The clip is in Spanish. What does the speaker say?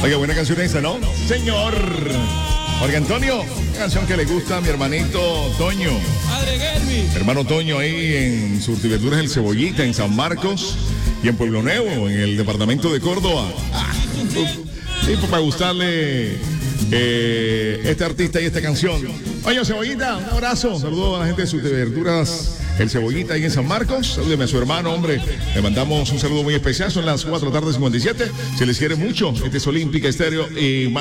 Oiga, buena canción esa, ¿no? Señor Jorge Antonio, una canción que le gusta a mi hermanito Toño. Mi hermano Toño ahí en Surtiverduras El Cebollita, en San Marcos y en Pueblo Nuevo, en el departamento de Córdoba. Sí, para gustarle este artista y esta canción. Oye, Cebollita, un abrazo. Saludos a la gente de Surtiverduras El Cebollita ahí en San Marcos. Salúdeme a su hermano, hombre. Le mandamos un saludo muy especial. Son las 4:57. Se les quiere mucho. Este es Olímpica Estéreo y